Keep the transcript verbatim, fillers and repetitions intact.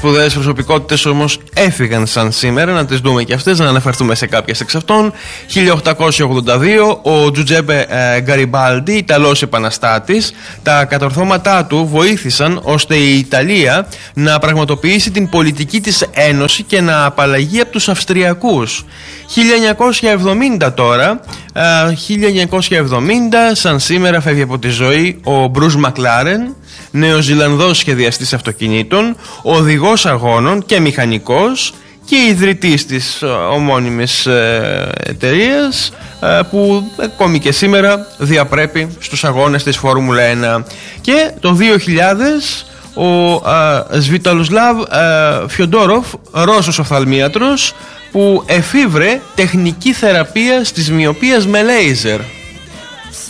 σπουδαίες προσωπικότητες όμως έφυγαν σαν σήμερα, να τις δούμε και αυτές, να αναφερθούμε σε κάποιες εξ αυτών. χίλια οκτακόσια ογδόντα δύο, ο Τζουζέπε Γκαριμπάλντι, Ιταλός επαναστάτης. Τα κατορθώματά του βοήθησαν ώστε η Ιταλία να πραγματοποιήσει την πολιτική της ένωση και να απαλλαγεί από τους Αυστριακούς. χίλια εννιακόσια εβδομήντα τώρα, χίλια εννιακόσια εβδομήντα, σαν σήμερα φεύγει από τη ζωή ο Μπρουζ Μακλάρεν, Νεοζηλανδός σχεδιαστής αυτοκινήτων, οδηγός αγώνων και μηχανικός και ιδρυτής της ομώνυμης εταιρείας, που ακόμη και σήμερα διαπρέπει στους αγώνες της Φόρμουλα ένα. Και το δύο χιλιάδες ο Σβιταλοσλάβ Φιοντόροφ, Ρώσος οφθαλμίατρος, που εφήβρε τεχνική θεραπεία της μυοπίας με λέιζερ.